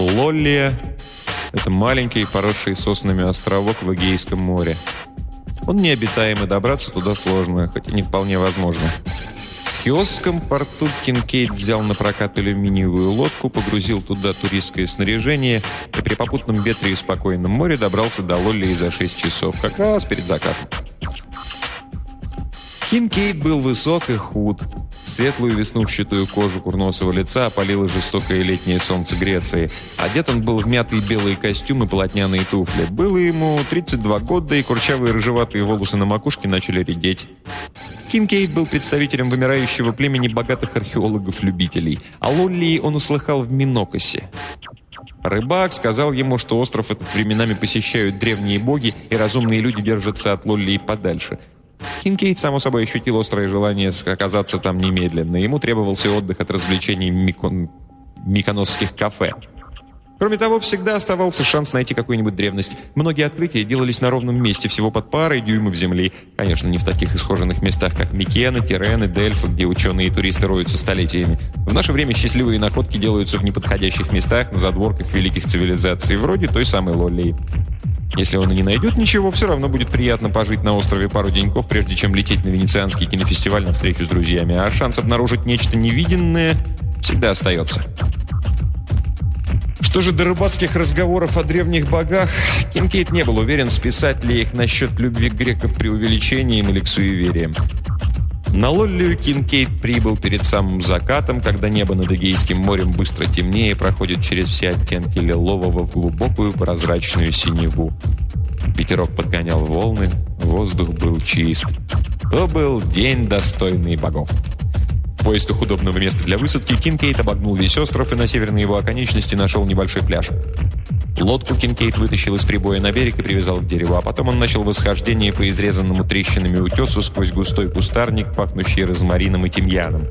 Лоллия — это маленький, поросший соснами островок в Эгейском море. Он необитаем, и добраться туда сложно, хоть и не вполне возможно. В Хиосском порту Кинкейд взял на прокат алюминиевую лодку, погрузил туда туристское снаряжение и при попутном ветре и спокойном море добрался до Лоллии за 6 часов, как раз перед закатом. Кинкейд был высок и худ. Светлую веснушчатую кожу курносого лица опалило жестокое летнее солнце Греции. Одет он был в мятый белый костюм и полотняные туфли. Было ему 32 года, и курчавые рыжеватые волосы на макушке начали редеть. Кинкейд был представителем вымирающего племени богатых археологов-любителей. О Лоллии он услыхал в Минокосе. Рыбак сказал ему, что остров этот временами посещают древние боги, и разумные люди держатся от Лоллии подальше. Кинкейд, само собой, ощутил острое желание оказаться там немедленно. Ему требовался отдых от развлечений миконосских кафе. Кроме того, всегда оставался шанс найти какую-нибудь древность. Многие открытия делались на ровном месте, всего под парой дюймов земли. Конечно, не в таких исхоженных местах, как Микена, Тирен и Дельфа, где ученые и туристы роются столетиями. В наше время счастливые находки делаются в неподходящих местах, на задворках великих цивилизаций, вроде той самой Лоллии. Если он и не найдет ничего, все равно будет приятно пожить на острове пару деньков, прежде чем лететь на Венецианский кинофестиваль на встречу с друзьями. А шанс обнаружить нечто невиденное всегда остается. Что же до рыбацких разговоров о древних богах, Кинкейд не был уверен, списать ли их насчет любви греков преувеличением или к суевериям. На Лоллию Кинкейд прибыл перед самым закатом, когда небо над Эгейским морем быстро темнее и проходит через все оттенки лилового в глубокую прозрачную синеву. Ветерок подгонял волны, воздух был чист. То был день, достойный богов. В поисках удобного места для высадки Кинкейд обогнул весь остров и на северной его оконечности нашел небольшой пляж. Лодку Кинкейд вытащил из прибоя на берег и привязал к дереву, а потом он начал восхождение по изрезанному трещинами утесу сквозь густой кустарник, пахнущий розмарином и тимьяном.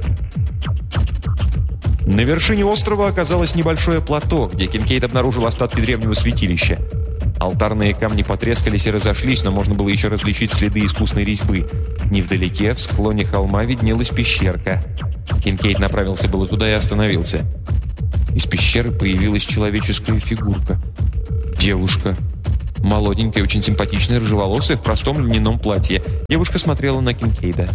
На вершине острова оказалось небольшое плато, где Кинкейд обнаружил остатки древнего святилища. Алтарные камни потрескались и разошлись, но можно было еще различить следы искусной резьбы. Невдалеке, в склоне холма, виднелась пещерка. Кинкейд направился было туда и остановился. Из пещеры появилась человеческая фигурка. Девушка. Молоденькая, очень симпатичная, рыжеволосая, в простом льняном платье. Девушка смотрела на Кинкейда.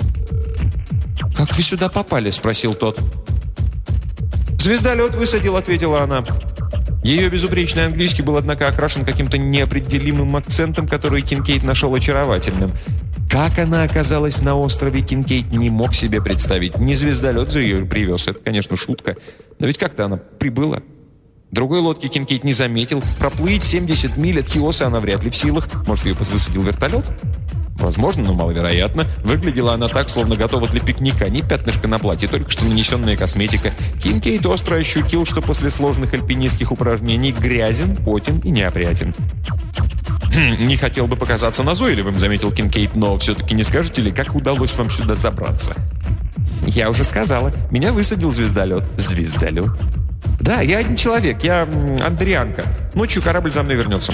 «Как вы сюда попали?» – спросил тот. «Звездолет высадил», – ответила она. Ее безупречный английский был, однако, окрашен каким-то неопределимым акцентом, который Кинкейд нашел очаровательным. Как она оказалась на острове, Кинкейд не мог себе представить. Не звездолет же ее привез, это, конечно, шутка. Но ведь как-то она прибыла. Другой лодки Кинкейд не заметил. Проплыть 70 миль от Хиоса она вряд ли в силах. Может, ее высадил вертолет? Возможно, но маловероятно. Выглядела она так, словно готова для пикника. Ни пятнышко на платье, только что нанесенная косметика. Кинкейд остро ощутил, что после сложных альпинистских упражнений грязен, потен и неопрятен. «Не хотел бы показаться назойливым», — заметил Кинкейд, «но все-таки не скажете ли, как удалось вам сюда забраться?» «Я уже сказала. Меня высадил звездолет». «Звездолет?» «Да, я один человек. Я андрианка. Ночью корабль за мной вернется».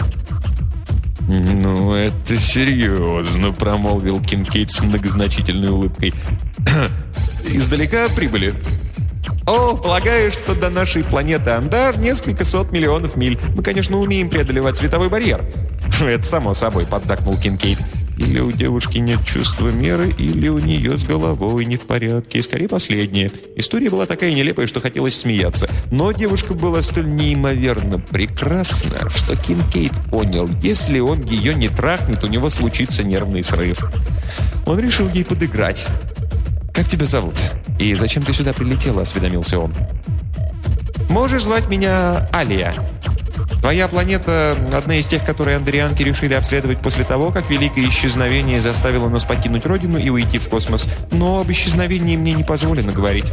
«Ну, это серьезно», — промолвил Кинкейд с многозначительной улыбкой. «Издалека прибыли?» «О, полагаю, что до нашей планеты Андар несколько сот миллионов миль. Мы, конечно, умеем преодолевать световой барьер». «Это само собой», — поддакнул Кинкейд. «Или у девушки нет чувства меры, или у нее с головой не в порядке. Скорее, последнее. История была такая нелепая, что хотелось смеяться. Но девушка была столь неимоверно прекрасна, что Кинкейд понял, если он ее не трахнет, у него случится нервный срыв. Он решил ей подыграть. «Как тебя зовут? И зачем ты сюда прилетела?» — осведомился он. «Можешь звать меня Алия. Твоя планета – одна из тех, которые андрианки решили обследовать после того, как великое исчезновение заставило нас покинуть Родину и уйти в космос. Но об исчезновении мне не позволено говорить».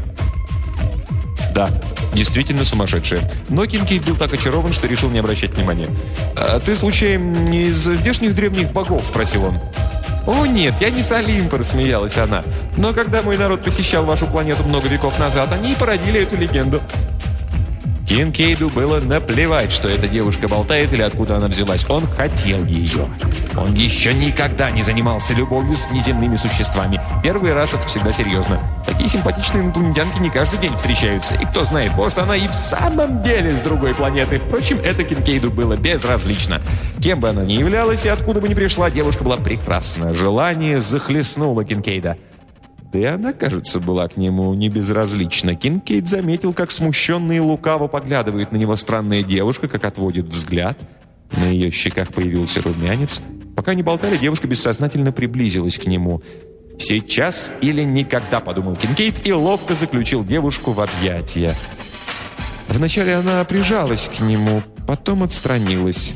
Да, действительно сумасшедшая. Но Кинкейд был так очарован, что решил не обращать внимания. «А ты, случаем, не из здешних древних богов?» – спросил он. «О, нет, я не с Олимпа», – рассмеялась она. «Но когда мой народ посещал вашу планету много веков назад, они и породили эту легенду». Кинкейду было наплевать, что эта девушка болтает или откуда она взялась. Он хотел ее. Он еще никогда не занимался любовью с внеземными существами. Первый раз это всегда серьезно. Такие симпатичные инопланетянки не каждый день встречаются. И кто знает, может, она и в самом деле с другой планеты. Впрочем, это Кинкейду было безразлично. Кем бы она ни являлась и откуда бы ни пришла, девушка была прекрасна. Желание захлестнуло Кинкейда. Да и она, кажется, была к нему не безразлична. Кинкейд заметил, как смущенно и лукаво поглядывает на него странная девушка, как отводит взгляд. На ее щеках появился румянец. Пока они болтали, девушка бессознательно приблизилась к нему. «Сейчас или никогда», — подумал Кинкейд и ловко заключил девушку в объятия. Вначале она прижалась к нему, потом отстранилась.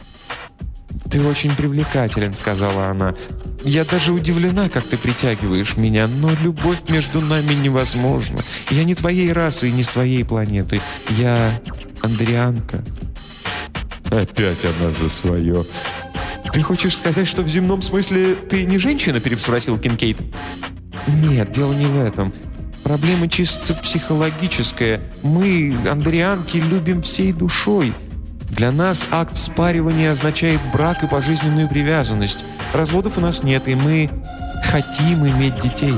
«Ты очень привлекателен», — сказала она. «Я даже удивлена, как ты притягиваешь меня, но любовь между нами невозможна. Я не твоей расы и не с твоей планеты. Я андрианка». Опять она за свое. «Ты хочешь сказать, что в земном смысле ты не женщина?» — переспросил Кинкейд. «Нет, дело не в этом. Проблема чисто психологическая. Мы, андрианки, любим всей душой. Для нас акт спаривания означает брак и пожизненную привязанность. Разводов у нас нет, и мы хотим иметь детей».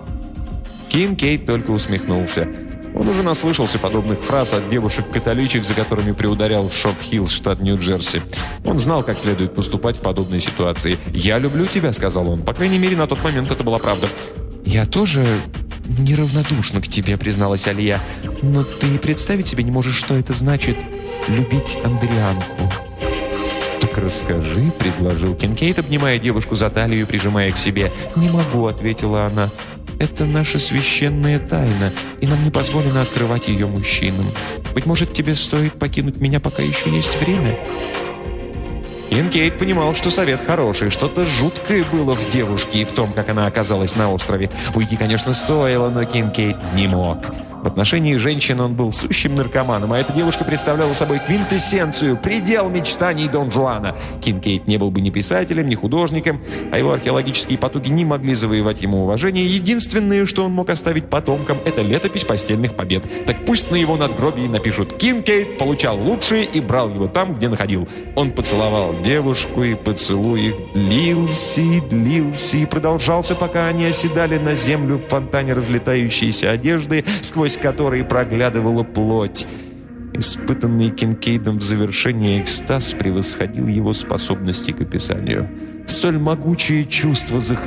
Кинкейд только усмехнулся. Он уже наслышался подобных фраз от девушек-католичек, за которыми приударял в Шорт-Хиллз, штат Нью-Джерси. Он знал, как следует поступать в подобной ситуации. «Я люблю тебя», — сказал он. По крайней мере, на тот момент это была правда. «Я тоже неравнодушна к тебе», — призналась Алия. «Но ты и представить себе не можешь, что это значит — любить андрианку». «Так расскажи», — предложил Кинкейд, обнимая девушку за талию и прижимая к себе. «Не могу», — ответила она. «Это наша священная тайна, и нам не позволено открывать ее мужчинам. Быть может, тебе стоит покинуть меня, пока еще есть время?» Кинкейд понимал, что совет хороший. Что-то жуткое было в девушке и в том, как она оказалась на острове. Уйти, конечно, стоило, но Кинкейд не мог. В отношении женщин он был сущим наркоманом, а эта девушка представляла собой квинтэссенцию, предел мечтаний Дон Жуана. Кинкейд не был бы ни писателем, ни художником, а его археологические потуги не могли завоевать ему уважение. Единственное, что он мог оставить потомкам, это летопись постельных побед. Так пусть на его надгробии напишут: «Кинкейд получал лучшее и брал его там, где находил». Он поцеловал девушку, и поцелуй их длился и продолжался, пока они оседали на землю в фонтане разлетающейся одежды, сквозь которые проглядывала плоть. Испытанный Кинкейдом в завершении экстаз превосходил его способности к описанию. Столь могучее чувство захлестнуло